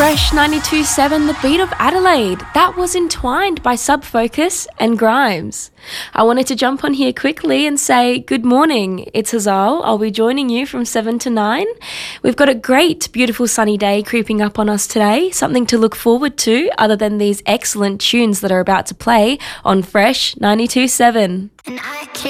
Fresh 92.7, the beat of Adelaide. That was Entwined by Subfocus and Grimes. I wanted to jump on here quickly and say good morning. It's Hazal. I'll be joining you from 7 to 9. We've got a great, beautiful sunny day creeping up on us today. Something to look forward to other than these excellent tunes that are about to play on Fresh 92.7.